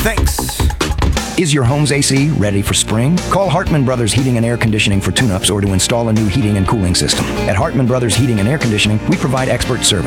Thanks. Is your home's AC ready for spring? Call Hartman Brothers Heating and Air Conditioning for tune-ups or to install a new heating and cooling system. At Hartman Brothers Heating and Air Conditioning, we provide expert service.